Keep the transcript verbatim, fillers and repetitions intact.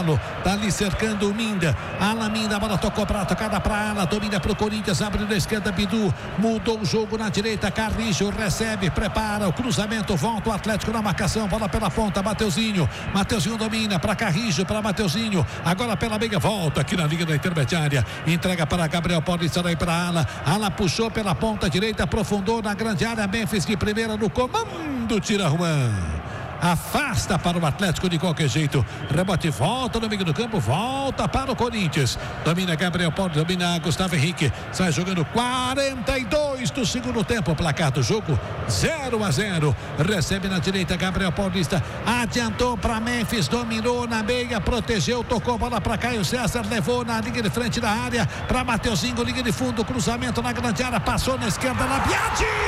Galo. Tá ali cercando o Minda. Alan Minda, a bola tocou para tocada para Ala. Domina pro Corinthians, abre na esquerda Bidu. Mudou o jogo na direita. Carrijo recebe, prepara o cruzamento. Volta o Atlético na marcação. Bola pela ponta, Mateuzinho. Mateuzinho domina para Carrijo, para Mateuzinho. Agora pela meia, volta aqui na linha da intermediária. Entrega para Gabriel Paulista, daí para Ala. Ala puxou pela ponta direita, aprofundou na grande área. Memphis de primeira no comando, tira Juan. Afasta para o Atlético de qualquer jeito. Rebote, volta no meio do campo, volta para o Corinthians. Domina Gabriel Paulista, domina Gustavo Henrique. Sai jogando quarenta e dois do segundo tempo. Placar do jogo zero a zero. Recebe na direita Gabriel Paulista. Adiantou para Memphis, dominou na meia, protegeu, tocou bola para Caio César, levou na linha de frente da área para Mateuzinho, linha de fundo, cruzamento na grande área, passou na esquerda na Biadi.